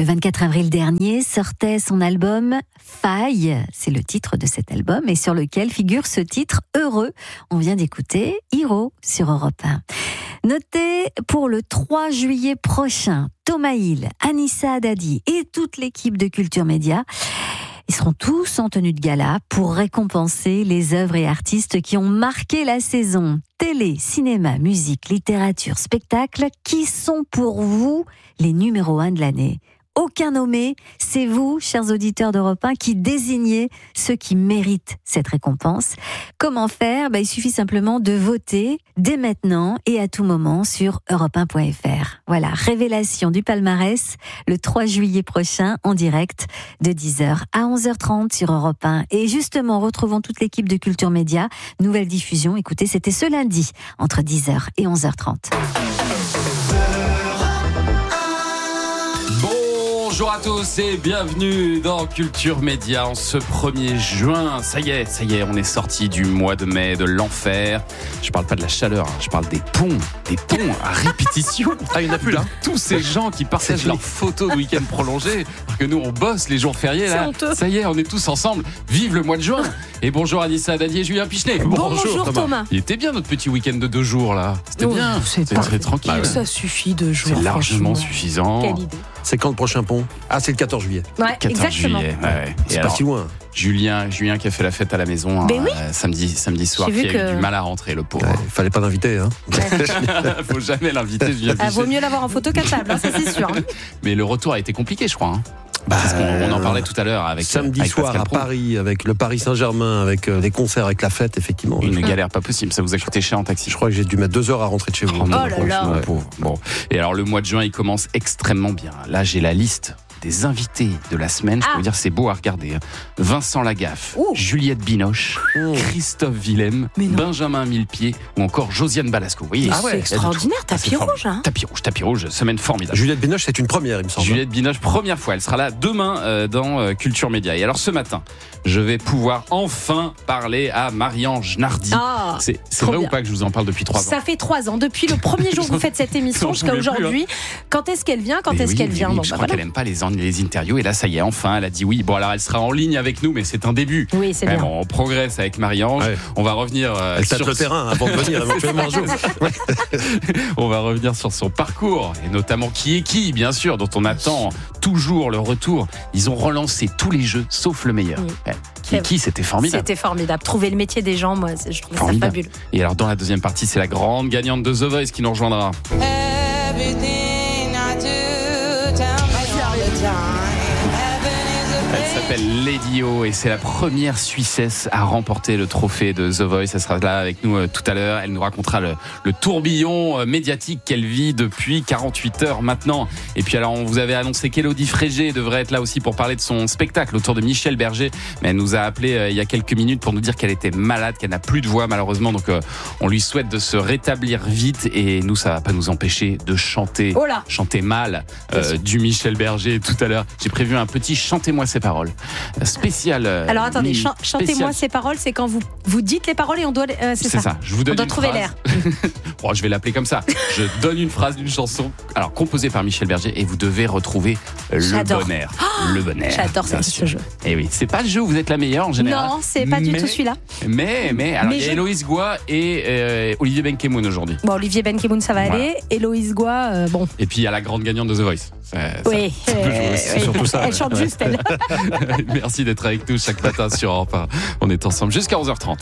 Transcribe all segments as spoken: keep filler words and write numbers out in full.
vingt-quatre avril dernier sortait son album Faille, c'est le titre de cet album, et sur lequel figure ce titre Heureux. On vient d'écouter Hiro sur Europe un. Notez pour le trois juillet prochain, Thomas Hill, Anissa Haddadi et toute l'équipe de Culture Média. Ils seront tous en tenue de gala pour récompenser les œuvres et artistes qui ont marqué la saison. Télé, cinéma, musique, littérature, spectacle, qui sont pour vous les numéros un de l'année ? Aucun nommé, c'est vous, chers auditeurs d'Europe un, qui désignez ceux qui méritent cette récompense. Comment faire ? Bah, il suffit simplement de voter dès maintenant et à tout moment sur europe un point f r. Voilà, révélation du palmarès le trois juillet prochain en direct de dix heures à onze heures trente sur Europe un. Et justement, retrouvons toute l'équipe de Culture Média. Nouvelle diffusion, écoutez, c'était ce lundi entre dix heures et onze heures trente. Bonjour à tous et bienvenue dans Culture Média en ce premier juin. Ça y est, ça y est, on est sorti du mois de mai, de l'enfer. Je parle pas de la chaleur, hein, je parle des ponts, des ponts à répétition. Ah, il n'y en a plus là. Tous ces gens qui partagent leurs photos de week-end prolongé, alors que nous on bosse les jours fériés là. Ça y est, on est tous ensemble. Vive le mois de juin. Et bonjour Anissa Haddadi et Julien Pichenet. Bonjour, bonjour Thomas. Thomas. Il était bien notre petit week-end de deux jours là. C'était oh, bien. C'était très tranquille. Bah, ça suffit deux jours. C'est largement suffisant. Quelle idée. C'est quand le prochain pont ? Ah, c'est le quatorze juillet. Ouais, quatorze exactement. Juillet, ouais. C'est Et pas alors, si loin. Julien, Julien qui a fait la fête à la maison hein, oui. euh, samedi, samedi soir, J'ai qui a que... eu du mal à rentrer, le pauvre. Ouais, fallait pas l'inviter, hein. Ouais. Faut jamais l'inviter, Julien ah, vaut mieux l'avoir en photo qu'à table, hein, ça c'est sûr. Mais le retour a été compliqué, je crois. Hein. Bah, Parce qu'on on en parlait tout à l'heure avec samedi avec soir Pascal à Pro. Paris, avec le Paris Saint-Germain, avec euh, les concerts, avec la fête, effectivement. Une galère pas possible, ça vous a coûté cher en taxi. Je crois que j'ai dû mettre deux heures à rentrer de chez vous. Oh, oh là là. Ouais. Bon. Et alors le mois de juin, il commence extrêmement bien. Là, j'ai la liste des invités de la semaine. Je ah. peux vous dire, c'est beau à regarder. Vincent Lagaffe, Ouh. Juliette Binoche, Ouh. Christophe Willem, Benjamin Millepied ou encore Josiane Balasco. Vous voyez, ah ouais, c'est extraordinaire, tapis ah, rouge. Hein. Tapis rouge, tapis rouge, semaine formidable. Juliette Binoche, c'est une première, il me semble. Juliette Binoche, première fois. Elle sera là demain euh, dans euh, Culture Média. Et alors ce matin, je vais pouvoir enfin parler à Marie-Ange Nardi. Ah, c'est c'est vrai bien. Ou pas que je vous en parle depuis trois ans ? Ça fait trois ans. Depuis le premier jour où vous faites cette émission jusqu'à aujourd'hui. Hein. Quand est-ce qu'elle vient ? Quand mais est-ce oui, qu'elle vient oui, bon, Je bah crois voilà. qu'elle aime pas les, les interviews. Et là, ça y est, enfin, elle a dit oui. Bon, alors elle sera en ligne avec nous, mais c'est un début. Oui, c'est bien. Bon, on progresse avec Marie-Ange. Ouais. On va revenir euh, elle sur tâte le terrain avant de venir éventuellement un jour. On va revenir sur son parcours et notamment qui est qui, bien sûr, dont on attend toujours le retour. Ils ont relancé tous les jeux sauf le meilleur. Oui. Ouais. Qui est qui, c'était formidable. C'était formidable. Trouver le métier des gens, moi, je trouve ça fabuleux. Et alors, dans la deuxième partie, c'est la grande gagnante de The Voice qui nous rejoindra. Elle s'appelle Lady O et c'est la première Suissesse à remporter le trophée de The Voice. Elle sera là avec nous euh, tout à l'heure. Elle nous racontera le, le tourbillon euh, médiatique qu'elle vit depuis quarante-huit heures maintenant. Et puis alors, on vous avait annoncé qu'Élodie Frégé devrait être là aussi pour parler de son spectacle autour de Michel Berger. Mais elle nous a appelé euh, il y a quelques minutes pour nous dire qu'elle était malade, qu'elle n'a plus de voix malheureusement. Donc euh, on lui souhaite de se rétablir vite. Et nous, ça va pas nous empêcher de chanter, oh là. chanter mal euh, du Michel Berger tout à l'heure. J'ai prévu un petit Chantez-moi ces paroles. Spécial. Euh, Alors attendez, ch- spécial. chantez-moi ces paroles, c'est quand vous, vous dites les paroles et on doit. Euh, c'est, c'est ça. ça. Je vous donne on doit une trouver phrase. l'air. Bon, je vais l'appeler comme ça. Je donne une phrase d'une chanson, alors composée par Michel Berger, et vous devez retrouver J'adore. le bonheur. Oh, le bonheur. J'adore ça, ce jeu. Et oui, c'est pas le jeu où vous êtes la meilleure en général. Non, c'est pas du mais, tout celui-là. Mais, mais, alors mais il y a je... Héloïse Goua et euh, Olivier Benkemoun aujourd'hui. Bon, Olivier Benkemoun, ça va voilà. aller. Héloïse Goua, euh, bon. Et puis il y a la grande gagnante de The Voice. Ça, oui, ça, ça peut jouer aussi. oui. Surtout ça. Elle chante juste, elle. Merci d'être avec nous chaque matin sur Europe un. On est ensemble jusqu'à onze heures trente.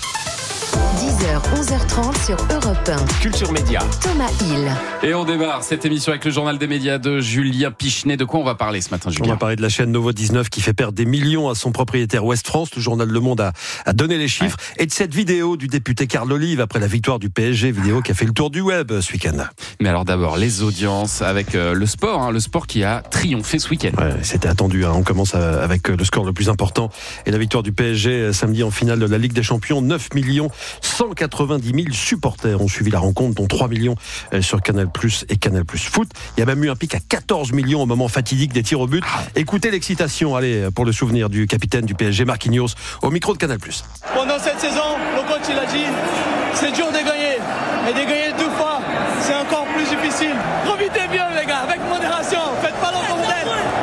dix heures, onze heures trente sur Europe un. Culture Média. Thomas Hill. Et on démarre cette émission avec le journal des médias de Julien Pichenet. De quoi on va parler ce matin, Julien ? On va parler de la chaîne Novo dix-neuf qui fait perdre des millions à son propriétaire Ouest France. Le journal Le Monde a, a donné les chiffres. Ouais. Et de cette vidéo du député Carl Olive après la victoire du P S G, vidéo qui a fait le tour du web ce week-end. Mais alors d'abord, les audiences avec euh, le sport, hein, le sport qui a triomphé ce week-end. Ouais, c'était attendu. Hein. On commence à, avec le score le plus important et la victoire du P S G samedi en finale de la Ligue des Champions. neuf millions cent quatre-vingt-dix mille supporters ont suivi la rencontre, dont trois millions sur Canal plus et Canal plus Foot. Il y a même eu un pic à quatorze millions au moment fatidique des tirs au but. Écoutez l'excitation, allez, pour le souvenir du capitaine du P S G, Marquinhos, au micro de Canal plus. Pendant cette saison, le coach il a dit, c'est dur de gagner. Et de gagner deux fois, c'est encore plus difficile. Profitez bien les gars, avec modération, faites pas le bordel.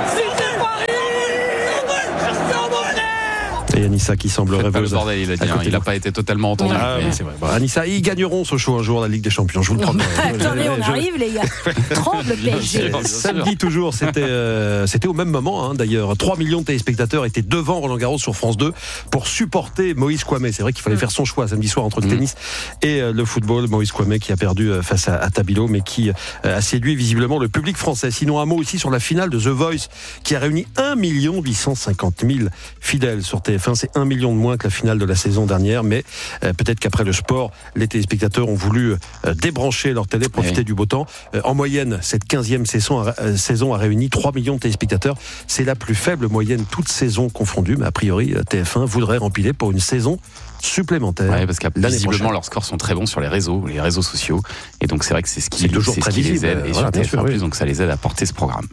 Anissa qui semble Faites pas le rêveuse. bordel, il a dit. Hein, il n'a pas été totalement entendu. Ah, mais... oui, c'est vrai. Bon, Anissa, ils gagneront ce show un jour, la Ligue des Champions. Je vous le promets. Attendez, on arrive, les gars. Tremble le P S G. Bien sûr. Samedi toujours, c'était euh, c'était au même moment hein, d'ailleurs. trois millions de téléspectateurs étaient devant Roland Garros sur France deux pour supporter Moïse Kouamé. C'est vrai qu'il fallait faire son choix samedi soir entre le tennis et euh, le football. Moïse Kouamé qui a perdu euh, face à, à Tabilo, mais qui euh, a séduit visiblement le public français. Sinon, un mot aussi sur la finale de The Voice qui a réuni un million huit cent cinquante mille fidèles sur T F un. C'est un million de moins que la finale de la saison dernière, mais euh, peut-être qu'après le sport, les téléspectateurs ont voulu euh, débrancher leur télé, profiter oui. du beau temps. Euh, en moyenne, cette quinzième saison a, euh, saison a réuni trois millions de téléspectateurs. C'est la plus faible moyenne toute saison confondue, mais a priori, T F un voudrait rempiler pour une saison supplémentaire. Ouais, parce que l'année visiblement prochaine. leurs scores sont très bons sur les réseaux, les réseaux sociaux, et donc c'est vrai que c'est ce qui, C'est toujours c'est ce très qui les visible, aide, et voilà, sur bien T F un sûr, plus, oui. donc ça les aide à porter ce programme.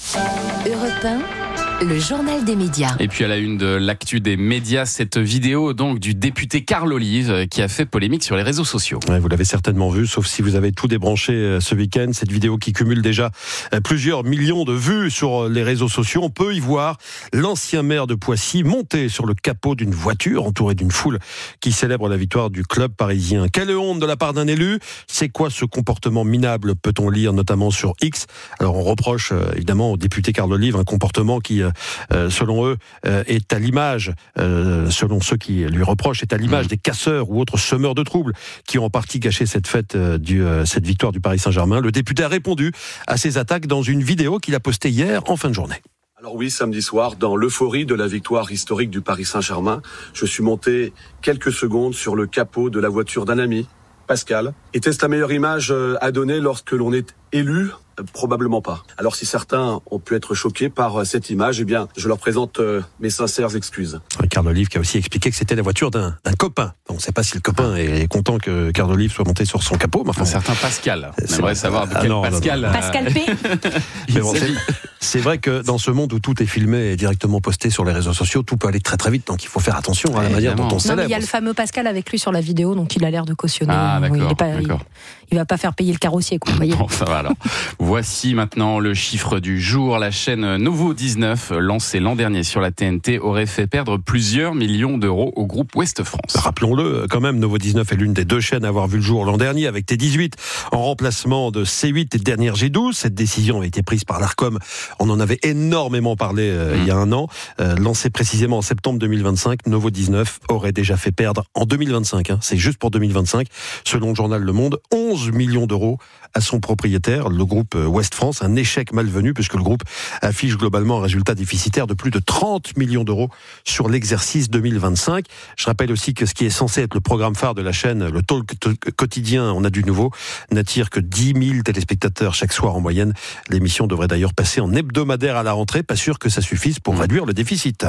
Europe un, le journal des médias. Et puis à la une de l'actu des médias, cette vidéo donc du député Carl Olive qui a fait polémique sur les réseaux sociaux. Ouais, vous l'avez certainement vu, sauf si vous avez tout débranché euh, ce week-end. Cette vidéo qui cumule déjà euh, plusieurs millions de vues sur euh, les réseaux sociaux. On peut y voir l'ancien maire de Poissy monter sur le capot d'une voiture entouré d'une foule qui célèbre la victoire du club parisien. Quelle honte de la part d'un élu. C'est quoi ce comportement minable, peut-on lire notamment sur X. Alors on reproche euh, évidemment au député Carl Olive un comportement qui, euh, euh, selon eux, euh, est à l'image, euh, selon ceux qui lui reprochent, est à l'image mmh. des casseurs ou autres semeurs de troubles qui ont en partie gâché cette fête, euh, du, euh, cette victoire du Paris Saint-Germain. Le député a répondu à ces attaques dans une vidéo qu'il a postée hier en fin de journée. Alors oui, samedi soir, dans l'euphorie de la victoire historique du Paris Saint-Germain, je suis monté quelques secondes sur le capot de la voiture d'un ami, Pascal. Était-ce la meilleure image à donner lorsque l'on est élu ? Probablement pas. Alors si certains ont pu être choqués par cette image, eh bien, je leur présente mes sincères excuses. Carl Olive qui a aussi expliqué que c'était la voiture d'un, d'un copain. On ne sait pas si le copain est content que Carl Olive soit monté sur son capot. Mais enfin, un certain Pascal. On aimerait savoir de ah quel non, Pascal. non, non. Pascal P. Mais bon, c'est, c'est vrai que dans ce monde où tout est filmé et directement posté sur les réseaux sociaux, tout peut aller très très vite. Donc il faut faire attention à la manière dont on Non, célèbre. mais il y a le fameux Pascal avec lui sur la vidéo, donc il a l'air de cautionner. Ah, d'accord, il, est pas, d'accord. Il, il va pas faire payer le carrossier, quoi. Vous voyez. Bon, ça va alors. Voici maintenant le chiffre du jour. La chaîne Nouveau dix-neuf, lancée l'an dernier sur la T N T, aurait fait perdre plusieurs millions d'euros au groupe Ouest France. Rappelons-le, quand même, Nouveau dix-neuf est l'une des deux chaînes à avoir vu le jour l'an dernier avec T dix-huit en remplacement de C huit et dernière G douze. Cette décision a été prise par l'Arcom. On en avait énormément parlé euh, mmh. il y a un an. Euh, lancé précisément en septembre deux mille vingt-cinq, Nouveau dix-neuf aurait déjà fait perdre en deux mille vingt-cinq. Hein, c'est juste pour deux mille vingt-cinq, selon le journal Le Monde, onze millions d'euros à son propriétaire, le groupe Ouest France. Un échec malvenu puisque le groupe affiche globalement un résultat déficitaire de plus de trente millions d'euros sur l'exercice deux mille vingt-cinq. Je rappelle aussi que ce qui est censé être le programme phare de la chaîne, le talk quotidien, on a du nouveau, n'attire que dix mille téléspectateurs chaque soir en moyenne. L'émission devrait d'ailleurs passer en hebdomadaire à la rentrée. Pas sûr que ça suffise pour réduire le déficit.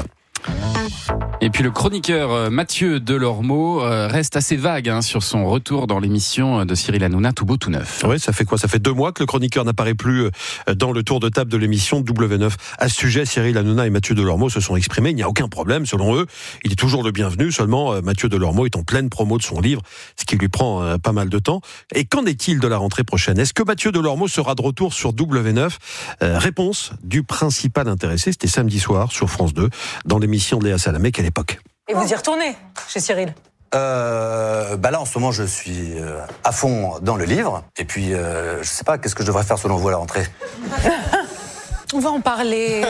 Et puis le chroniqueur Mathieu Delormeau reste assez vague hein, sur son retour dans l'émission de Cyril Hanouna, tout beau tout neuf. Oui, ça fait quoi ? Ça fait deux mois que le chroniqueur n'apparaît plus dans le tour de table de l'émission W neuf. À ce sujet, Cyril Hanouna et Mathieu Delormeau se sont exprimés. Il n'y a aucun problème, selon eux. Il est toujours le bienvenu. Seulement, Mathieu Delormeau est en pleine promo de son livre, ce qui lui prend pas mal de temps. Et qu'en est-il de la rentrée prochaine ? Est-ce que Mathieu Delormeau sera de retour sur W neuf ? euh, Réponse du principal intéressé. C'était samedi soir sur France deux, dans l'émission de Léa Salamé, qu'à l'époque. Et vous y retournez chez Cyril ? Euh, bah là, en ce moment, je suis euh, à fond dans le livre. Et puis, euh, je sais pas, qu'est-ce que je devrais faire selon vous à la rentrée ? On va en parler.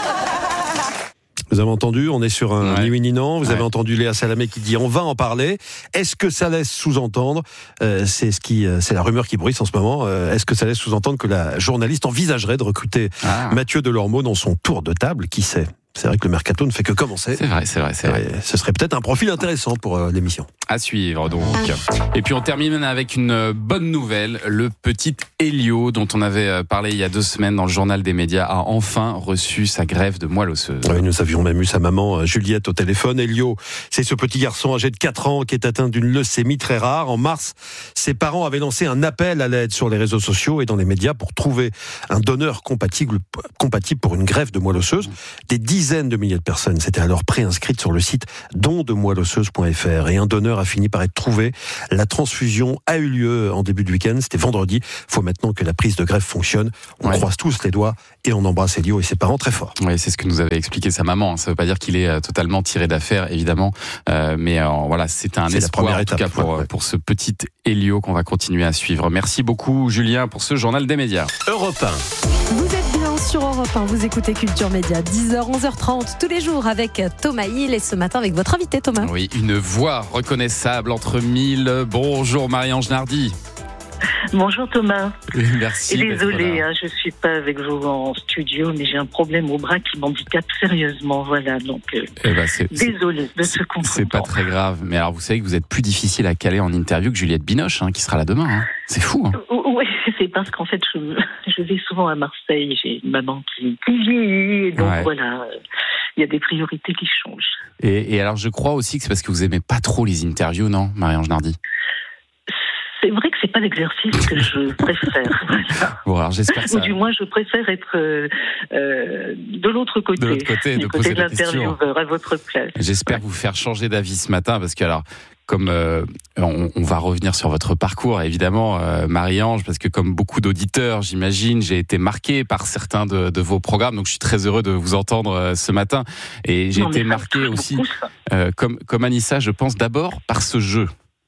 Vous avez entendu, on est sur un ouais. ni oui ni non. Vous ouais. avez entendu Léa Salamé qui dit on va en parler. Est-ce que ça laisse sous-entendre, euh, c'est ce qui, c'est la rumeur qui bruisse en ce moment. Euh, est-ce que ça laisse sous-entendre que la journaliste envisagerait de recruter ah. Mathieu Delormeau dans son tour de table ? Qui sait ? C'est vrai que le mercato ne fait que commencer. C'est vrai, c'est vrai, c'est vrai. Et ce serait peut-être un profil intéressant pour euh, l'émission. À suivre donc. Et puis on termine avec une bonne nouvelle. Le petit Elio, dont on avait parlé il y a deux semaines dans le journal des médias, a enfin reçu sa greffe de moelle osseuse. Oui, nous avions même eu sa maman Juliette au téléphone. Elio, c'est ce petit garçon âgé de quatre ans qui est atteint d'une leucémie très rare. En mars, ses parents avaient lancé un appel à l'aide sur les réseaux sociaux et dans les médias pour trouver un donneur compatible, compatible pour une greffe de moelle osseuse. Des dizaines dizaines de milliers de personnes s'étaient alors préinscrites sur le site don de moelle osseuse point f r et un donneur a fini par être trouvé. La transfusion a eu lieu en début de week-end, c'était vendredi. Il faut maintenant que la prise de greffe fonctionne. On ouais. croise tous les doigts et on embrasse Elio et ses parents très fort. Oui, c'est ce que nous avait expliqué sa maman. Ça ne veut pas dire qu'il est euh, totalement tiré d'affaire, évidemment, euh, mais euh, voilà, c'était un c'est espoir en tout cas pour, ouais. pour ce petit Elio qu'on va continuer à suivre. Merci beaucoup Julien pour ce journal des médias. Europe un. Vous êtes bien sur Europe un, vous écoutez Culture Média, dix heures, onze heures trente, tous les jours avec Thomas Hill et ce matin avec votre invité Thomas. Oui, une voix reconnaissable entre mille. Bonjour Marie-Ange Nardi. Bonjour Thomas. Merci. Et désolée, hein, je suis pas avec vous en studio, mais j'ai un problème au bras qui m'handicape sérieusement, voilà. Donc, euh, eh ben c'est, désolée de ce contretemps. C'est pas très grave, mais alors vous savez que vous êtes plus difficile à caler en interview que Juliette Binoche, hein, qui sera là demain. Hein. C'est fou. Hein. Oui, c'est parce qu'en fait, je, je vais souvent à Marseille. J'ai une maman qui, qui vieillit, et donc ouais. voilà, il y a des priorités qui changent. Et, et alors, je crois aussi que c'est parce que vous aimez pas trop les interviews, non, Marie-Ange Nardi? C'est vrai que c'est pas l'exercice que je préfère. Voilà. Bon, alors j'espère que ça... Ou du moins, je préfère être euh, euh, de l'autre côté. De l'autre côté, de poser de l'intervieweur à votre place. J'espère ouais. vous faire changer d'avis ce matin, parce que alors, comme euh, on, on va revenir sur votre parcours, évidemment, euh, Marie-Ange, parce que comme beaucoup d'auditeurs, j'imagine, j'ai été marqué par certains de, de vos programmes, donc je suis très heureux de vous entendre euh, ce matin. Et j'ai non, été marqué aussi, euh, comme, comme Anissa, je pense d'abord par ce jeu.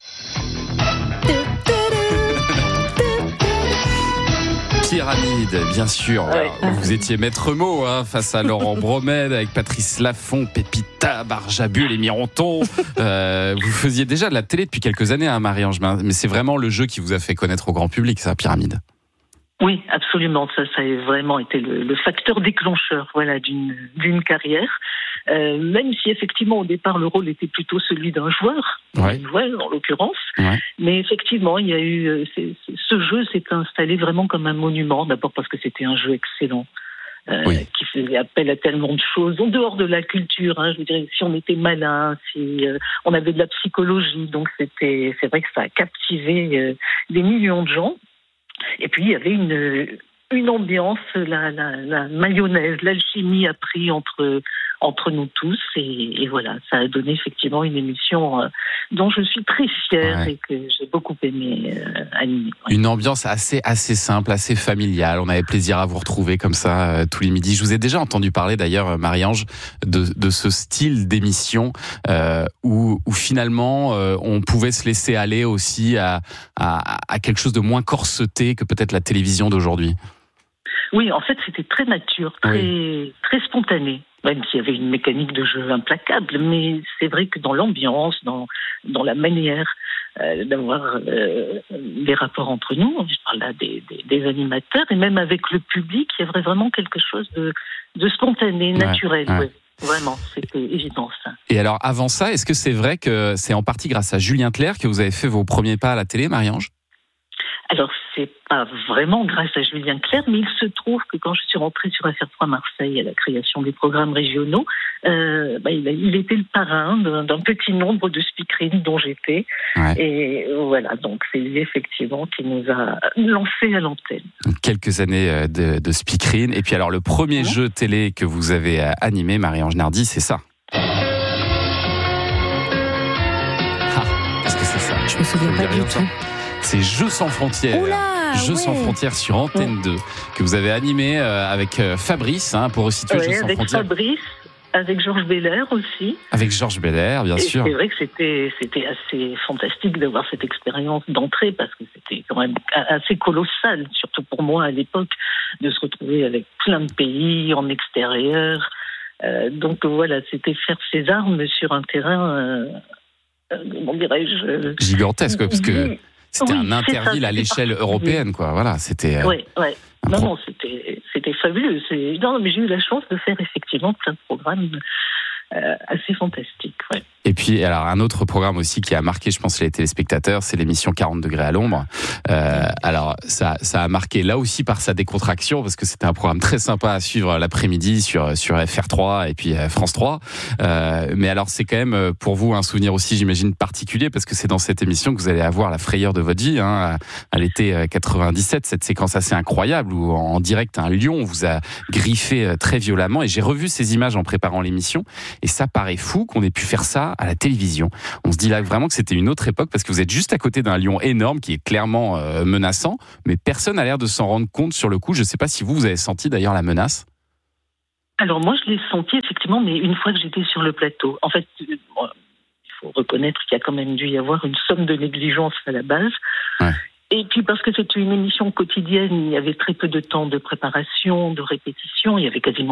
Pyramide, bien sûr. Ouais. Alors, vous étiez maître mot hein, face à Laurent Bromède, avec Patrice Laffont, Pépita, Barjabul et Mironton. Euh, vous faisiez déjà de la télé depuis quelques années, hein, Marie-Ange, mais c'est vraiment le jeu qui vous a fait connaître au grand public, ça, Pyramide. Oui, absolument. Ça, ça a vraiment été le, le facteur déclencheur, voilà, d'une, d'une carrière. Euh, même si effectivement au départ le rôle était plutôt celui d'un joueur, ouais. une joueuse en l'occurrence, ouais. mais effectivement il y a eu c'est, c'est, ce jeu s'est installé vraiment comme un monument. D'abord parce que c'était un jeu excellent. Euh, oui. Qui faisait appel à tellement de choses, en dehors de la culture, hein, je veux dire, si on était malin, si euh, on avait de la psychologie, donc c'était, c'est vrai que ça a captivé euh, des millions de gens. Et puis il y avait une, une ambiance, la, la, la mayonnaise, l'alchimie a pris entre, entre nous tous, et, et voilà, ça a donné effectivement une émission euh, dont je suis très fière ouais. et que j'ai beaucoup aimé euh, animer. Ouais. Une ambiance assez, assez simple, assez familiale. On avait plaisir à vous retrouver comme ça euh, tous les midis. Je vous ai déjà entendu parler d'ailleurs, Marie-Ange, de, de ce style d'émission euh, où, où finalement euh, on pouvait se laisser aller aussi à, à, à quelque chose de moins corseté que peut-être la télévision d'aujourd'hui. Oui, en fait, c'était très nature, très, oui. très spontané. Même s'il y avait une mécanique de jeu implacable, mais c'est vrai que dans l'ambiance, dans, dans la manière euh, d'avoir euh, des rapports entre nous, je parle là des, des, des animateurs, et même avec le public, il y avait vraiment quelque chose de, de spontané, naturel. Ouais, ouais. Ouais. Vraiment, c'était évident ça. Et alors, avant ça, est-ce que c'est vrai que c'est en partie grâce à Julien Clerc que vous avez fait vos premiers pas à la télé, Marie-Ange ? Alors, c'est pas vraiment grâce à Julien Clerc, mais il se trouve que quand je suis rentrée sur F R trois Marseille à la création des programmes régionaux, euh, bah, il, a, il était le parrain d'un, d'un petit nombre de speakerines dont j'étais. Ouais. Et voilà, donc c'est lui effectivement qui nous a lancés à l'antenne. Quelques années de, de speakerine. Et puis alors, le premier ouais. jeu télé que vous avez animé, Marie-Ange Nardi, c'est ça. Ah, qu'est-ce que c'est ça ? Je me souviens pas du tout. C'est Jeux sans frontières. Oula, Jeux ouais. sans frontières sur Antenne deux, que vous avez animé euh, avec euh, Fabrice, hein, pour resituer ouais, Jeux sans avec frontières. Fabrice, avec Georges Belair aussi. Avec Georges Belair, bien et sûr. C'est vrai que c'était, c'était assez fantastique d'avoir cette expérience d'entrée, parce que c'était quand même assez colossal, surtout pour moi à l'époque, de se retrouver avec plein de pays en extérieur. Euh, donc voilà, c'était faire ses armes sur un terrain, euh, euh, comment dirais-je... gigantesque, parce que... C'était oui, un interville à l'échelle européenne, quoi. Voilà, c'était. Euh, oui, oui. Non, pro... non, c'était, c'était fabuleux. C'est... Non, mais j'ai eu la chance de faire effectivement plein de programmes euh, assez fantastiques. Ouais. Et puis, alors, un autre programme aussi qui a marqué, je pense, les téléspectateurs, c'est l'émission quarante degrés à l'ombre. Euh, alors, ça, ça a marqué là aussi par sa décontraction, parce que c'était un programme très sympa à suivre l'après-midi sur, sur F R trois et puis France trois. Euh, mais alors, c'est quand même pour vous un souvenir aussi, j'imagine, particulier, parce que c'est dans cette émission que vous allez avoir la frayeur de votre vie, hein, à l'été quatre-vingt-dix-sept, cette séquence assez incroyable où, en direct, un lion vous a griffé très violemment. Et j'ai revu ces images en préparant l'émission, et ça paraît fou qu'on ait pu faire ça à la télévision. On se dit là vraiment que c'était une autre époque, parce que vous êtes juste à côté d'un lion énorme qui est clairement euh, menaçant, mais personne n'a l'air de s'en rendre compte sur le coup. Je ne sais pas si vous, vous avez senti d'ailleurs la menace. Alors moi, je l'ai senti effectivement, mais une fois que j'étais sur le plateau. En fait, euh, bon, il faut reconnaître qu'il y a quand même dû y avoir une somme de négligence à la base. Ouais. Et puis parce que c'était une émission quotidienne, il y avait très peu de temps de préparation, de répétition, il y avait quasiment